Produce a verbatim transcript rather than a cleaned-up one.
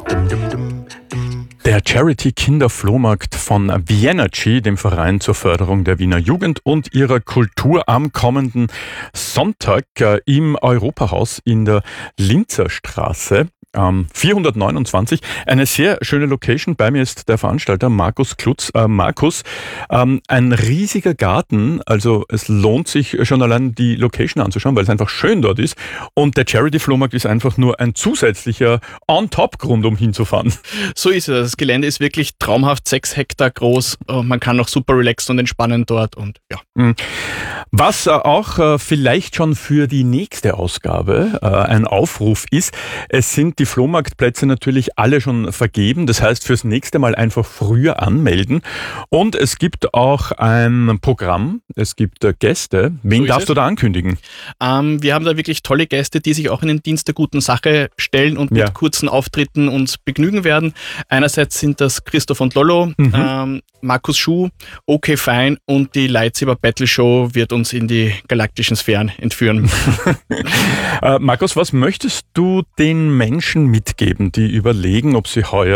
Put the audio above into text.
Der Charity-Kinder-Flohmarkt von Vienergy, dem Verein zur Förderung der Wiener Jugend und ihrer Kultur, am kommenden Sonntag äh, im Europahaus in der Linzer Straße. Ähm, vierhundertneunundzwanzig, eine sehr schöne Location. Bei mir ist der Veranstalter Markus Klutz. Äh, Markus, ähm, ein riesiger Garten, also es lohnt sich schon allein die Location anzuschauen, weil es einfach schön dort ist. Und der Charity-Flohmarkt ist einfach nur ein zusätzlicher On-Top-Grund, um hinzufahren. So ist es. Das Gelände ist wirklich traumhaft, sechs Hektar groß. Man kann auch super relaxen und entspannen dort und ja. Was äh, auch äh, vielleicht schon für die nächste Ausgabe äh, ein Aufruf ist, es sind die Flohmarktplätze natürlich alle schon vergeben. Das heißt, fürs nächste Mal einfach früher anmelden. Und es gibt auch ein Programm, es gibt äh, Gäste. Wen So ist darfst es. du da ankündigen? Ähm, wir haben da wirklich tolle Gäste, die sich auch in den Dienst der guten Sache stellen und mit Ja. kurzen Auftritten uns begnügen werden. Einerseits sind das Christoph und Lollo, Mhm. ähm, Markus Schuh, Okay Fine und die Lightsaber Battle Show wird uns in die galaktischen Sphären entführen. Äh, Markus, was möchtest du den Menschen mitgeben, die überlegen, ob sie heuer